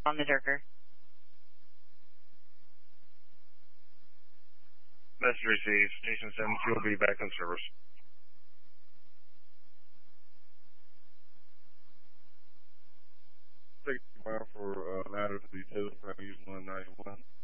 on the Durker. Message received. Station 7 will be back in service. Take mile for ladder to the Taylor Use 191.